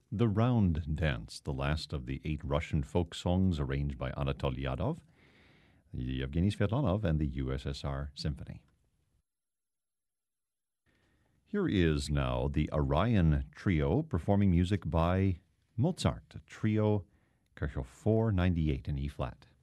The Round Dance, the last of the 8 Russian folk songs arranged by Anatoly Yadov, Yevgeny Svetlanov, and the USSR Symphony. Here is now the Orion Trio performing music by Mozart, Trio Kirchhoff 498 in E-flat.